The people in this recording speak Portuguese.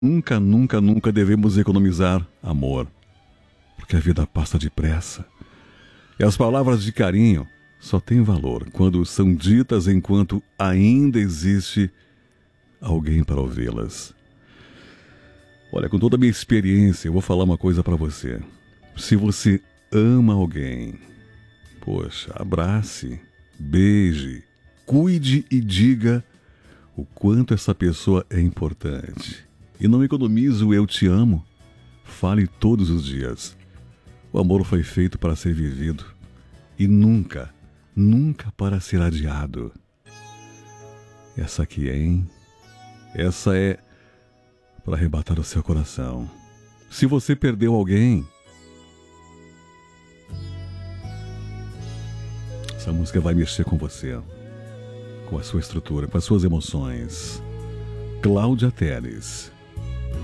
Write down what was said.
Nunca, nunca, nunca devemos economizar amor, porque a vida passa depressa. E as palavras de carinho só têm valor quando são ditas enquanto ainda existe alguém para ouvi-las. Olha, com toda a minha experiência, eu vou falar uma coisa para você. Se você ama alguém, poxa, abrace, beije, cuide e diga o quanto essa pessoa é importante. E não economize o eu te amo. Fale todos os dias. O amor foi feito para ser vivido e nunca, nunca para ser adiado. Essa aqui, hein? Essa é para arrebatar o seu coração. Se você perdeu alguém, essa música vai mexer com você, com a sua estrutura, com as suas emoções. Cláudia Telles.